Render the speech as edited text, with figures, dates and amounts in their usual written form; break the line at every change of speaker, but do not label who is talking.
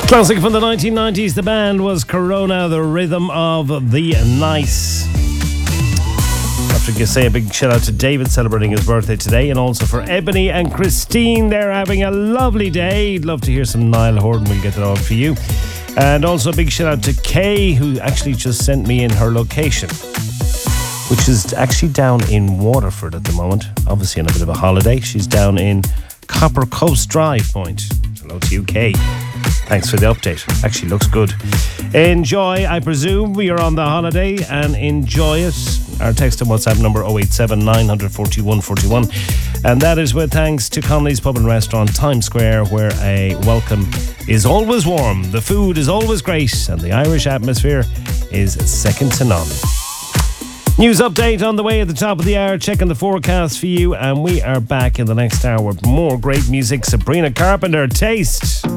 Classic from the 1990s. The band was Corona, the rhythm of the nice. After you say a big shout out to David celebrating his birthday today, and also for Ebony and Christine. They're having a lovely day. Love to hear some Niall Horan. We'll get that on for you. And also a big shout out to Kay, who actually just sent me in her location, which is actually down in Waterford at the moment. Obviously on a bit of a holiday. She's down in Copper Coast Drive Point. Hello to you, Kay. Thanks for the update. Actually looks good. Enjoy, I presume we are on the holiday, and enjoy it. Our text and WhatsApp number 087 941 41. And that is with thanks to Connolly's Pub and Restaurant, Times Square, where a welcome is always warm, the food is always great, and the Irish atmosphere is second to none. News update on the way at the top of the hour, checking the forecast for you, and we are back in the next hour with more great music. Sabrina Carpenter, Taste.